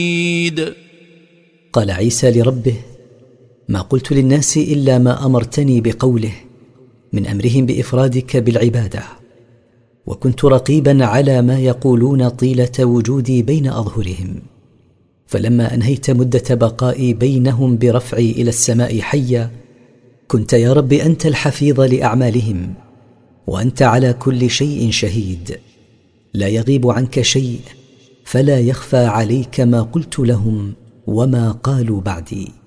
قال عيسى لربه: ما قلت للناس إلا ما أمرتني بقوله من أمرهم بإفرادك بالعبادة، وكنت رقيبا على ما يقولون طيلة وجودي بين أظهرهم. فلما أنهيت مدة بقائي بينهم برفعي إلى السماء حيا، كنت يا رب أنت الحفيظ لأعمالهم، وأنت على كل شيء شهيد، لا يغيب عنك شيء، فلا يخفى عليك ما قلت لهم وما قالوا بعدي.